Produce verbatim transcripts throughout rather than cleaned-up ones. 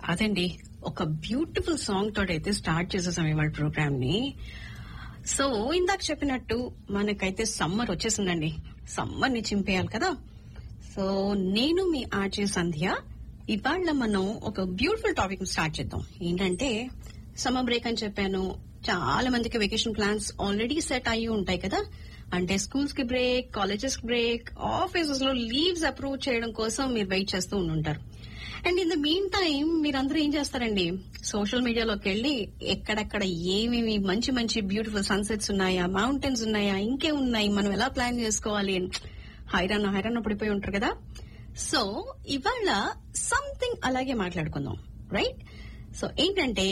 అదండి ఒక beautiful song తోటైతే start చేసేసాం ఇవాళ ప్రోగ్రామ్ ని. సో ఇందాక చెప్పినట్టు మనకైతే సమ్మర్ వచ్చేసిందండి. సమ్మర్ ని చింపేయాలి కదా. సో నేను మీ ఆర్జే సంధ్య. ఇవాళ మనం ఒక బ్యూటిఫుల్ టాపిక్ స్టార్ట్ చేద్దాం. ఏంటంటే సమ్మర్ బ్రేక్ అని చెప్పాను. చాలా మందికి వెకేషన్ ప్లాన్స్ ఆల్రెడీ సెట్ అయ్యి ఉంటాయి కదా. అంటే స్కూల్స్ కి బ్రేక్, కాలేజెస్ కి బ్రేక్, ఆఫీసెస్ లో లీవ్స్ అప్రూవ్ చేయడం కోసం మీరు వెయిట్ చేస్తూ ఉండుంటారు. And in the mean time మీరందరూ ఏం చేస్తారండి, సోషల్ మీడియాలోకి వెళ్లి ఎక్కడెక్కడ ఏమేమి మంచి మంచి బ్యూటిఫుల్ సన్సెట్స్ ఉన్నాయా, మౌంటైన్స్ ఉన్నాయా, ఇంకే ఉన్నాయి, మనం ఎలా ప్లాన్ చేసుకోవాలి అని హైరాణ హైరాణ పడిపోయి ఉంటారు కదా. సో ఇవాళ సంథింగ్ అలాగే మాట్లాడుకుందాం, రైట్? సో ఏంటంటే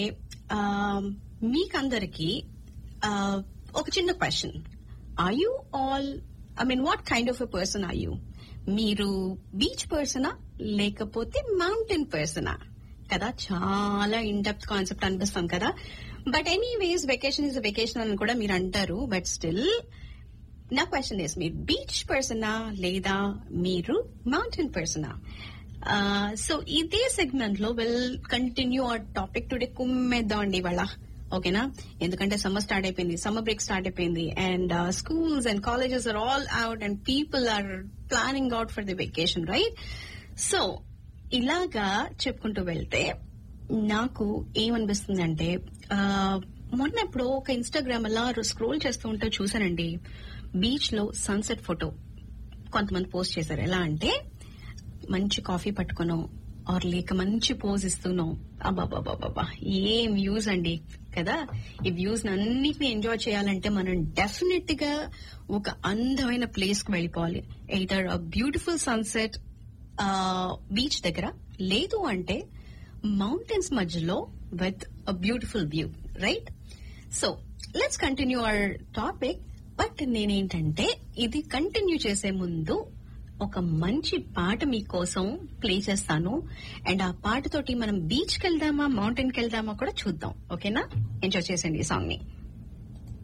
మీకందరికి ఒక చిన్న question. Are you all I mean what kind of a person are you? మీరు బీచ్ పర్సనా లేకపోతే మౌంటైన్ పర్సనా? కదా, చాలా ఇన్ డెప్త్ కాన్సెప్ట్ అనిపిస్తాం కదా. But anyways vacation is vacation అని కూడా మీరు అంటారు. బట్ స్టిల్ నా క్వశ్చన్ ఇస్, మీరు బీచ్ పర్సనా లేదా మీరు మౌంటైన్ పర్సనా? సో ఇదే సెగ్మెంట్ లో will continue our topic today. కుమ్మేద్దాం అండి ఇవాళ, ఓకేనా? ఎందుకంటే సమ్మర్ స్టార్ట్ అయిపోయింది, సమ్మర్ బ్రేక్ స్టార్ట్ అయిపోయింది, and schools and colleges are all out and people are planning out for the vacation, right? So ఇలాగా చెప్పుకుంటూ వెళ్తే నాకు ఏమనిపిస్తుందంటే, మొన్న ఎప్పుడో ఒక ఇన్స్టాగ్రామ్ అలా స్క్రోల్ చేస్తూ ఉంటే చూసానండి, బీచ్ లో సన్సెట్ ఫోటో కొంతమంది పోస్ట్ చేశారు. ఎలా అంటే మంచి కాఫీ పట్టుకునో ఆర్ లేక మంచి పోజ్ ఇస్తున్నాం. అబ్బాబాబాబా ఏం వ్యూస్ అండి కదా. ఈ వ్యూస్ అన్నిటిని ఎంజాయ్ చేయాలంటే మనం డెఫినెట్ గా ఒక అందమైన ప్లేస్ కు వెళ్ళిపోవాలి. Either a beautiful sunset beach దగ్గర, లేదు అంటే మౌంటైన్స్ మధ్యలో with a beautiful view, right? So let's continue our topic. But నేనేంటంటే ఇది కంటిన్యూ చేసే ముందు ఒక మంచి పాట మీకోసం ప్లే చేస్తాను. అండ్ ఆ పాటతోటి మనం బీచ్ కి వెళ్దామా మౌంటైన్ కి వెళ్దామా కూడా చూద్దాం, ఓకేనా? ఎంజాయ్ చేసేయండి ఈ సాంగ్ ని.